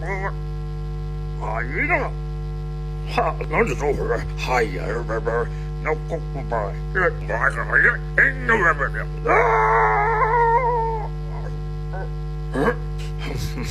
いな。那是做事，哎呀，那不不不，这我还是哎，那不不不啊！